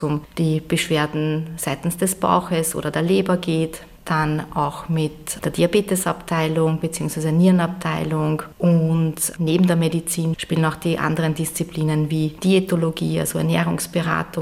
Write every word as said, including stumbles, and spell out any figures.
um die Beschwerden seitens des Bauches oder der Leber geht. Dann auch mit der Diabetesabteilung bzw. Nierenabteilung, und neben der Medizin spielen auch die anderen Disziplinen wie Diätologie, also Ernährungsberatung,